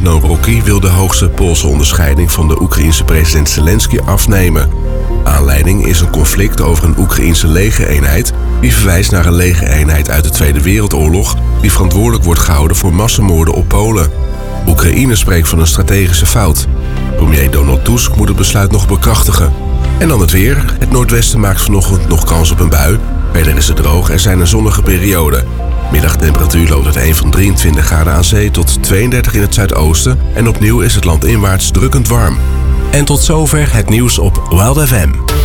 Nawrocki wil de hoogste Poolse onderscheiding van de Oekraïense president Zelensky afnemen. Aanleiding is een conflict over een Oekraïense legereenheid die verwijst naar een legereenheid uit de Tweede Wereldoorlog die verantwoordelijk wordt gehouden voor massamoorden op Polen. Oekraïne spreekt van een strategische fout. Premier Donald Tusk moet het besluit nog bekrachtigen. En dan het weer. Het noordwesten maakt vanochtend nog kans op een bui. Verder is het droog en zijn er zonnige perioden. Middagtemperatuur loopt uiteen van 23 graden aan zee tot 32 in het zuidoosten. En opnieuw is het landinwaarts drukkend warm. En tot zover het nieuws op Wild FM.